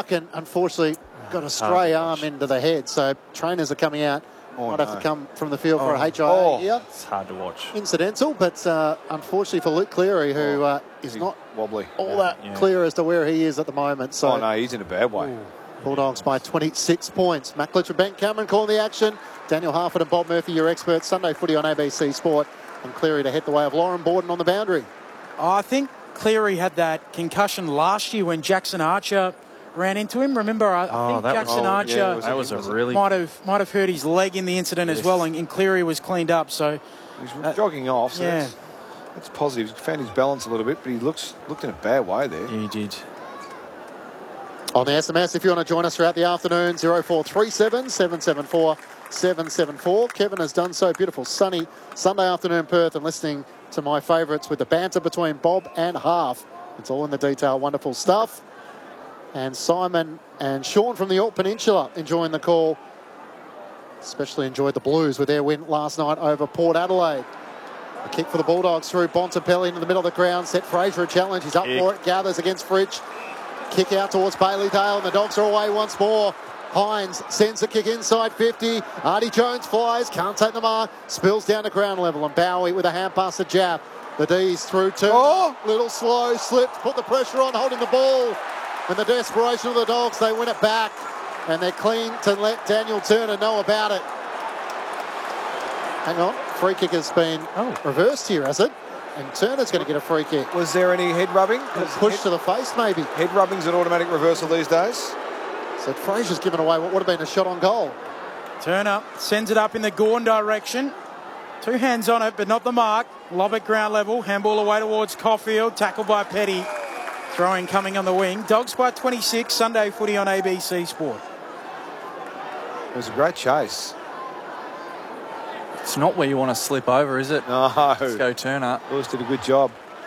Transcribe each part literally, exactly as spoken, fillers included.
mark and unfortunately got a stray arm into the head. So trainers are coming out. Oh, Might no. have to come from the field Oh. for a H I A Oh. here. It's hard to watch. Incidental, but uh, unfortunately for Luke Cleary, who uh, is He's not wobbly. all that Yeah. clear as to where he is at the moment. So Oh, no, he's in a bad way. Bulldogs by twenty-six points. Matt Glitch and Ben Cameron calling the action. Daniel Harford and Bob Murphy, your experts. Sunday footy on A B C Sport. And Cleary to head the way of Lauren Borden on the boundary. Oh, I think Cleary had that concussion last year when Jackson Archer ran into him. Remember, I, I Oh, think that was- Jackson oh, yeah, Archer it was- That was a was it? really... might have might have hurt his leg in the incident as Yes. well, and, and Cleary was cleaned up. So He's Uh, jogging off, so yeah. that's, that's positive. He's found his balance a little bit, but he looks looked in a bad way there. Yeah, he did. On the S M S, if you want to join us throughout the afternoon, zero four three seven, seven seven four, seven seven four. Kevin has done so. Beautiful sunny Sunday afternoon Perth, and listening to my favourites with the banter between Bob and Half. It's all in the detail. Wonderful stuff. And Simon and Sean from the York Peninsula enjoying the call. Especially enjoyed the Blues with their win last night over Port Adelaide. A kick for the Bulldogs through Bontempelli into the middle of the ground. Set Fraser a challenge. He's up Kick. for it. Gathers against Fridge. Kick out towards Bailey Dale, and the Dogs are away once more. Hines sends the kick inside fifty. Artie Jones flies, can't take the mark, spills down to ground level, and Bowie with a hand pass to Jaff. The D's through two. Oh! Little slow, slipped, put the pressure on, holding the ball. And the desperation of the Dogs, they win it back. And they're clean to let Daniel Turner know about it. Hang on, free kick has been Oh. reversed here, has it? And Turner's going to get a free kick. Was there any head rubbing? A push to the face, maybe. Head rubbing's an automatic reversal these days. So Fraser's given away what would have been a shot on goal. Turner sends it up in the Gorn direction. Two hands on it, but not the mark. Lob at ground level. Handball away towards Caulfield. Tackled by Petty. Throwing coming on the wing. Dogs by twenty-six. Sunday footy on A B C Sport. It was a great chase. It's not where you want to slip over, is it? No. Let's go Turner. Lewis did a good job.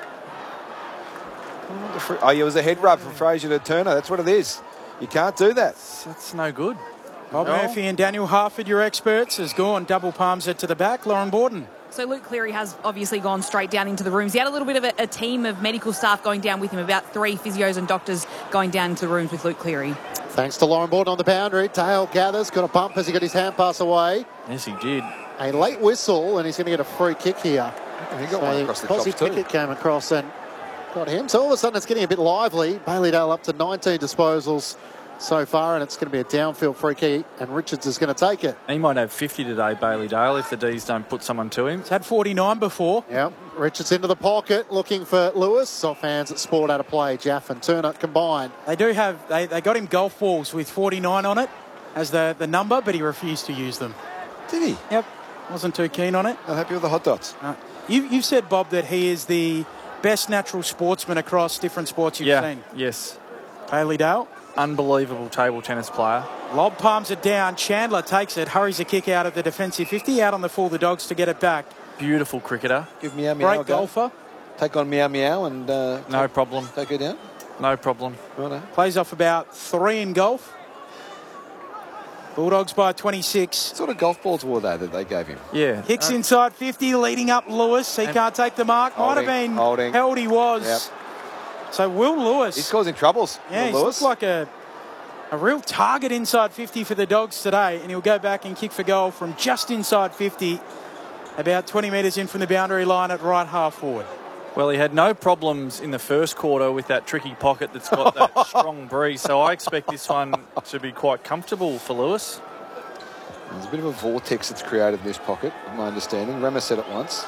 Oh, yeah, it was a head rub from Fraser to Turner. That's what it is. You can't do that. That's no good. Bob No. Murphy and Daniel Harford, your experts, has gone double palms it to the back. Lauren Borden. So Luke Cleary has obviously gone straight down into the rooms. He had a little bit of a, a team of medical staff going down with him, about three physios and doctors going down into the rooms with Luke Cleary. Thanks to Lauren Borden on the boundary. Dale gathers, got a bump as he got his hand pass away. Yes, he did. A late whistle, and he's going to get a free kick here. And he got So one across the chops Posy too. Pickett came across and got him. So all of a sudden it's getting a bit lively. Bailey Dale up to nineteen disposals so far, and it's going to be a downfield free kick, and Richards is going to take it. He might have fifty today, Bailey Dale, if the D's don't put someone to him. He's had forty-nine before. Yeah, Richards into the pocket, looking for Lewis. Off hands at Sport out of play. Jaff and Turner combined. They do have, they, they got him golf balls with forty-nine on it as the, the number, but he refused to use them. Did he? Yep, wasn't too keen on it. I'm happy with the hot dots. Uh, you, you've said, Bob, that he is the best natural sportsman across different sports you've yeah, seen. yes. Bailey Dale. Unbelievable table tennis player. Lob palms it down. Chandler takes it, hurries a kick out of the defensive fifty, out on the full, the Dogs to get it back. Beautiful cricketer. Give Meow Meow a Great go. golfer. Take on Meow Meow and uh, No take, problem. take her down. No problem. Righto. Plays off about three in golf. Bulldogs by twenty-six. What sort of golf balls were they that they gave him? Yeah. Hicks Uh, inside fifty, leading up Lewis. He And- can't take the mark. Might have Holding, been holding. held, he was. Yep. So Will Lewis. He's causing troubles. Yeah, Will he Lewis. looks like a, a real target inside fifty for the Dogs today, and he'll go back and kick for goal from just inside fifty, about twenty metres in from the boundary line at right half forward. Well, he had no problems in the first quarter with that tricky pocket that's got that strong breeze, so I expect this one to be quite comfortable for Lewis. There's a bit of a vortex that's created in this pocket, my understanding. Rema said it once.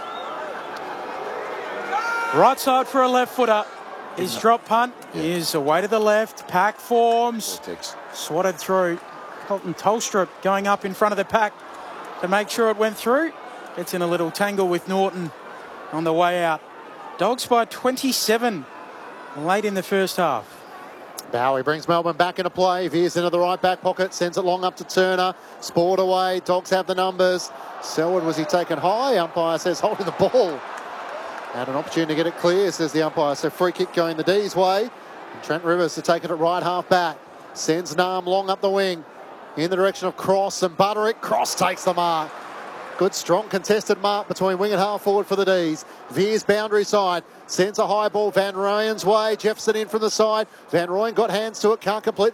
Right side for a left footer. His drop punt Yeah. is away to the left. Pack forms. Vortex. Swatted through. Colton Tolstrup going up in front of the pack to make sure it went through. Gets in a little tangle with Norton on the way out. Dogs by twenty-seven late in the first half. Bowie brings Melbourne back into play. Veers into the right back pocket. Sends it long up to Turner. Sport away. Dogs have the numbers. Selwood, was he taken high? Umpire says holding the ball. Had an opportunity to get it clear, says the umpire. So free kick going the D's way. And Trent Rivers to take it at right half back. Sends Nam long up the wing. In the direction of Cross and Butterick. Cross takes the mark. Good, strong, contested mark between wing and half forward for the D's. Veers boundary side. Sends a high ball Van Ryan's way. Jefferson in from the side. Van Ryan got hands to it. Can't complete